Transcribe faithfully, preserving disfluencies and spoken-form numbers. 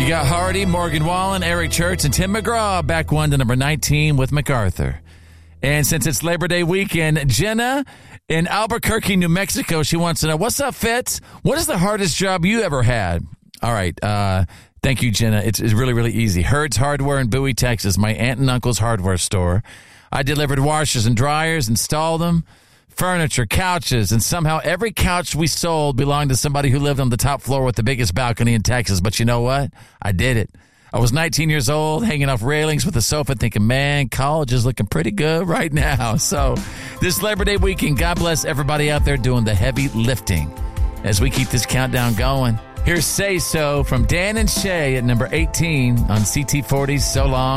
got Hardy, Morgan Wallen, Eric Church, and Tim McGraw back one to number nineteen with MacArthur. And since it's Labor Day weekend, Jenna in Albuquerque, New Mexico, she wants to know, what's up, Fitz? What is the hardest job you ever had? All right. Uh, thank you, Jenna. It's, it's really, really easy. Herd's Hardware in Bowie, Texas, my aunt and uncle's hardware store. I delivered washers and dryers, installed them, furniture, couches, and somehow every couch we sold belonged to somebody who lived on the top floor with the biggest balcony in Texas. But you know what? I did it. I was nineteen years old, hanging off railings with a sofa, thinking, man, college is looking pretty good right now. So this Labor Day weekend, God bless everybody out there doing the heavy lifting as we keep this countdown going. Here's Say So from Dan and Shay at number eighteen on C T forty's So Long.